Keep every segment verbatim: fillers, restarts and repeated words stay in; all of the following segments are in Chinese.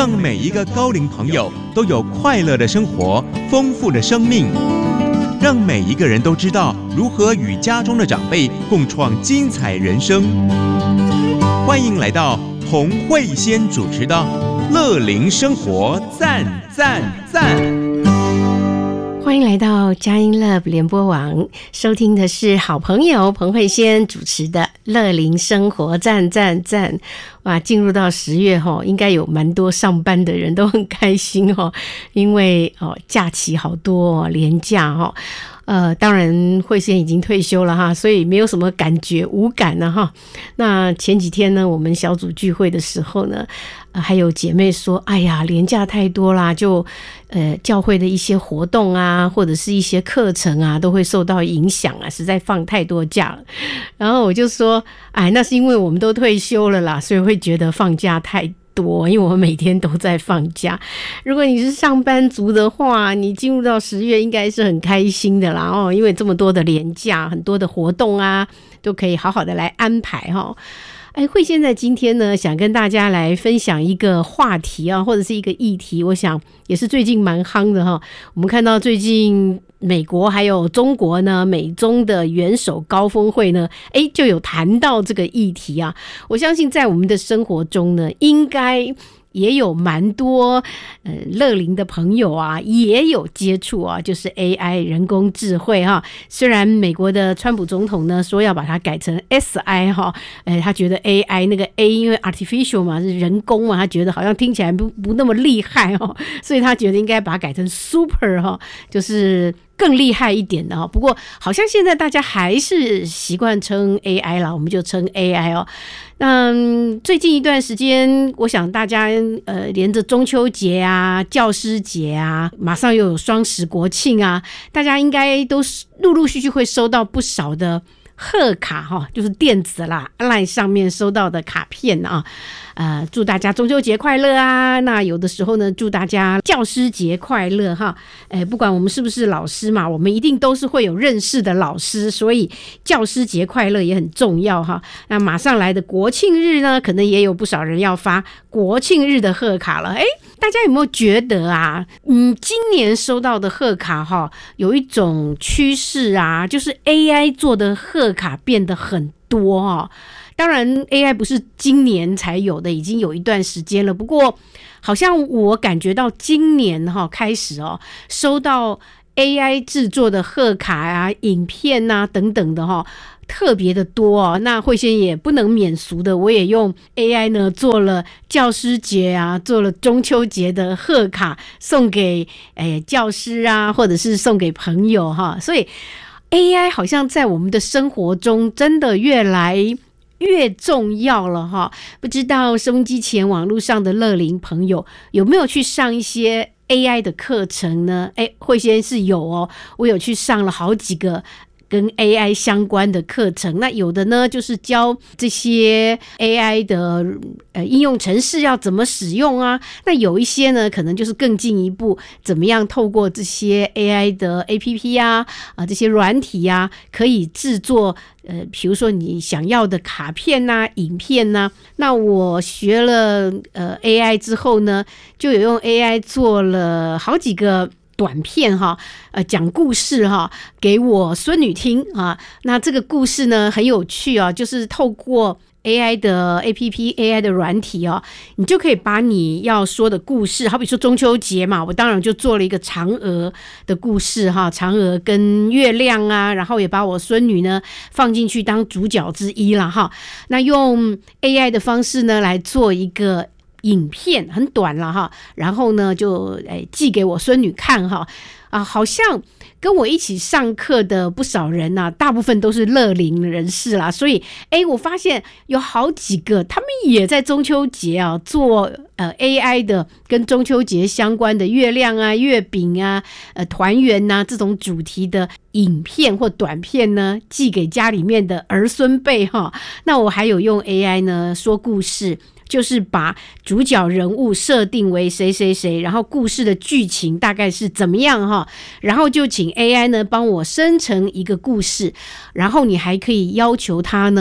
让每一个高龄朋友都有快乐的生活，丰富的生命，让每一个人都知道如何与家中的长辈共创精彩人生。欢迎来到洪慧仙主持的乐龄生活赞赞赞。 欢迎来到佳音 Love 联播网，收听的是好朋友彭慧仙主持的乐龄生活赞赞赞。哇，进入到十月齁，应该有蛮多上班的人都很开心齁，因为哦假期好多哦，连假齁。呃，当然慧仙已经退休了哈，所以没有什么感觉，无感了哈。那前几天呢，我们小组聚会的时候呢，呃、还有姐妹说，哎呀，连假太多啦，就呃教会的一些活动啊，或者是一些课程啊，都会受到影响啊，实在放太多假了。然后我就说，哎，那是因为我们都退休了啦，所以会觉得放假太多，因为我们每天都在放假。如果你是上班族的话，你进入到十月应该是很开心的啦哦，因为这么多的连假，很多的活动啊，都可以好好的来安排哈。哎，慧仙在今天呢，想跟大家来分享一个话题啊，或者是一个议题，我想也是最近蛮夯的哈。我们看到最近美国还有中国呢，美中的元首高峰会呢，哎，就有谈到这个议题啊。我相信在我们的生活中呢，应该也有蛮多呃乐龄的朋友啊，也有接触啊，就是 A I 人工智慧哈。虽然美国的川普总统呢说要把它改成 S I 哈，呃，他觉得 A I 那个 A 因为 artificial 嘛是人工嘛，他觉得好像听起来不不那么厉害哈，所以他觉得应该把它改成 super 哈，就是更厉害一点的哈。不过好像现在大家还是习惯称 A I 啦，我们就称 A I 哦。那、嗯、最近一段时间，我想大家呃连着中秋节啊、教师节啊，马上又有双十国庆啊，大家应该都陆陆续续会收到不少的贺卡哈，就是电子啦 LINE 上面收到的卡片啊，呃，祝大家中秋节快乐啊！那有的时候呢，祝大家教师节快乐哈。哎，不管我们是不是老师嘛，我们一定都是会有认识的老师，所以教师节快乐也很重要哈。那马上来的国庆日呢，可能也有不少人要发国庆日的贺卡了。哎，大家有没有觉得啊，嗯，今年收到的贺卡哈，有一种趋势啊，就是 A I 做的贺卡变得很多哦。当然 A I 不是今年才有的，已经有一段时间了，不过好像我感觉到今年哈开始哦，收到 A I 制作的贺卡啊、影片啊等等的哈，特别的多哦。那慧仙也不能免俗的，我也用 A I 呢做了教师节啊，做了中秋节的贺卡，送给诶教师啊，或者是送给朋友哈。所以 A I 好像在我们的生活中真的越来越重要了哈。不知道收音机前网络上的乐龄朋友有没有去上一些 A I 的课程呢？哎，慧仙是有哦，我有去上了好几个跟 A I 相关的课程。那有的呢就是教这些 A I 的呃应用程式要怎么使用啊，那有一些呢可能就是更进一步，怎么样透过这些 A I 的 A P P 啊啊这些软体啊，可以制作呃比如说你想要的卡片啊、影片啊。那我学了呃 A I 之后呢，就有用 A I 做了好几个短片哈，呃，讲故事哈，给我孙女听啊。那这个故事呢很有趣啊，就是透过 A I 的 A P P、A I 的软体哦，你就可以把你要说的故事，好比说中秋节嘛，我当然就做了一个嫦娥的故事哈，嫦娥跟月亮啊，然后也把我孙女呢放进去当主角之一了哈。那用 A I 的方式呢来做一个影片，很短了哈，然后呢就哎寄给我孙女看哈。啊，好像跟我一起上课的不少人啊，大部分都是乐龄人士啦，所以哎，我发现有好几个他们也在中秋节啊做呃 A I 的跟中秋节相关的月亮啊、月饼啊、呃团圆啊这种主题的影片或短片呢，寄给家里面的儿孙辈哈。那我还有用 A I 呢说故事，就是把主角人物设定为谁谁谁，然后故事的剧情大概是怎么样哈，然后就请 A I 呢帮我生成一个故事，然后你还可以要求它呢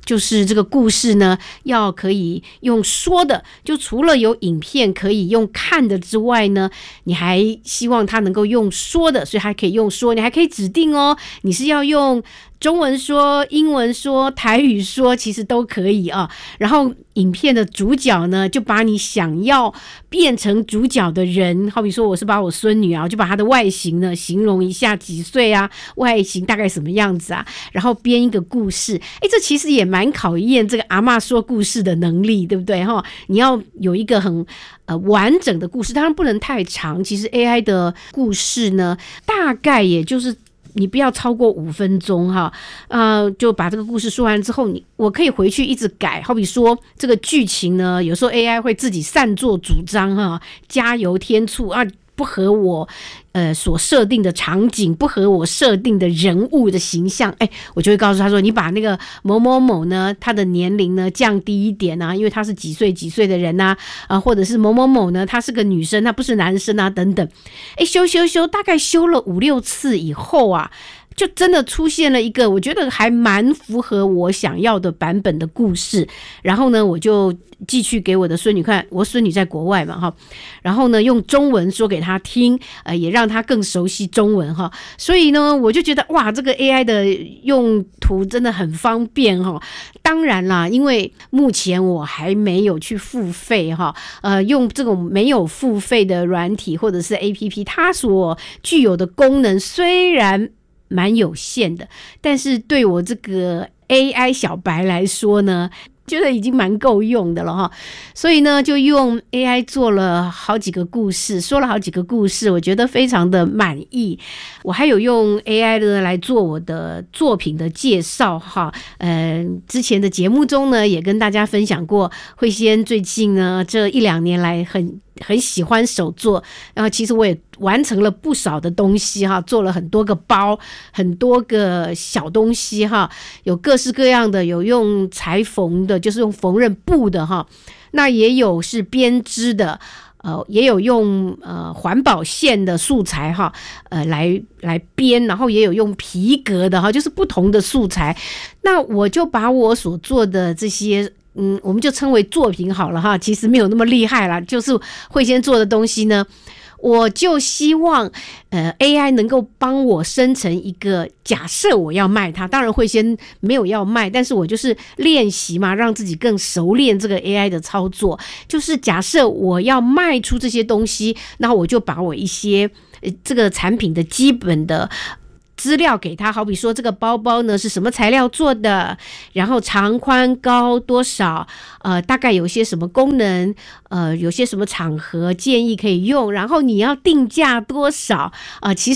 就是这个故事呢，要可以用说的，就除了有影片可以用看的之外呢，你还希望它能够用说的，所以还可以用说，你还可以指定哦，你是要用中文说、英文说、台语说，其实都可以啊。然后影片的主角呢，就把你想要变成主角的人，好比说我是把我孙女啊，就把她的外形呢形容一下，几岁啊，外形大概什么样子啊，然后编一个故事。哎，这其实也蛮考验这个阿嬷说故事的能力，对不对哈？你要有一个很呃完整的故事，当然不能太长。其实 A I 的故事呢，大概也就是你不要超过五分钟哈，呃，就把这个故事说完之后，你我可以回去一直改。好比说这个剧情呢，有时候 A I 会自己擅作主张哈，加油添醋啊，不合我呃所设定的场景，不合我设定的人物的形象，哎，我就会告诉他说，你把那个某某某呢，他的年龄呢降低一点啊，因为他是几岁几岁的人啊，啊，或者是某某某呢，他是个女生，他不是男生啊，等等，哎，修修修，大概修了五六次以后啊，就真的出现了一个我觉得还蛮符合我想要的版本的故事。然后呢，我就寄去给我的孙女看，我孙女在国外嘛哈，然后呢用中文说给她听，呃，也让她更熟悉中文哈。所以呢，我就觉得哇，这个 A I 的用途真的很方便哈。当然啦，因为目前我还没有去付费哈，呃，用这种没有付费的软体或者是 A P P， 它所具有的功能虽然蛮有限的，但是对我这个 A I 小白来说呢，觉得已经蛮够用的了哈。所以呢，就用 A I 做了好几个故事，说了好几个故事，我觉得非常的满意。我还有用 A I 呢来做我的作品的介绍哈。呃，之前的节目中呢，也跟大家分享过，慧仙最近呢这一两年来很很喜欢手作，然后其实我也完成了不少的东西哈，做了很多个包，很多个小东西哈，有各式各样的，有用裁缝的，就是用缝纫布的哈，那也有是编织的，呃，也有用呃环保线的素材哈，呃来来编，然后也有用皮革的哈，就是不同的素材。那我就把我所做的这些。嗯，我们就称为作品好了哈，其实没有那么厉害啦，就是慧仙做的东西呢，我就希望呃 A I 能够帮我生成一个，假设我要卖它，当然慧仙没有要卖，但是我就是练习嘛，让自己更熟练这个 A I 的操作。就是假设我要卖出这些东西，那我就把我一些、呃、这个产品的基本的资料给他，好比说这个包包呢是什么材料做的，然后长宽高多少，呃，大概有些什么功能，呃，有些什么场合建议可以用，然后你要定价多少，呃，其实